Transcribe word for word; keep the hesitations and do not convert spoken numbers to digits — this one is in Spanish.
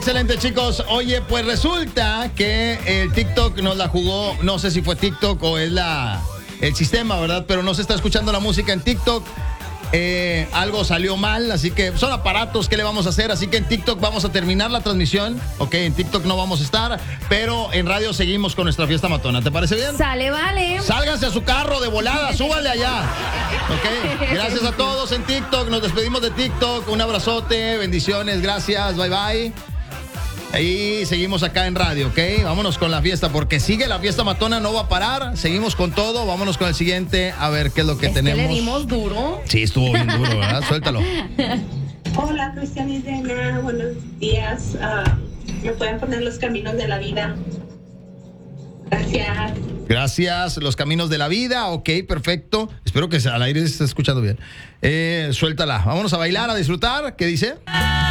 Excelente, chicos. Oye, pues resulta que el TikTok nos la jugó, no sé si fue TikTok o es la el sistema, ¿verdad? Pero no se está escuchando la música en TikTok. Eh, algo salió mal, así que son aparatos, ¿qué le vamos a hacer? Así que en TikTok vamos a terminar la transmisión. Ok, en TikTok no vamos a estar, pero en radio seguimos con nuestra fiesta matona. ¿Te parece bien? Sale, vale. Sálganse a su carro de volada, súbale allá. Ok, gracias a todos en TikTok. Nos despedimos de TikTok. Un abrazote, bendiciones, gracias, bye bye. Y seguimos acá en radio, ¿ok? Vámonos con la fiesta, porque sigue la fiesta matona, no va a parar. Seguimos con todo, vámonos con el siguiente, a ver qué es lo que es tenemos. Que le dimos duro. Sí, estuvo bien duro, ¿verdad? Suéltalo. Hola, Cristian y Dena, buenos días. Uh, ¿Me pueden poner Los Caminos de la Vida? Gracias. Gracias, Los Caminos de la Vida, ok, perfecto. Espero que al aire se esté escuchando bien. Eh, suéltala, vámonos a bailar, a disfrutar. ¿Qué dice?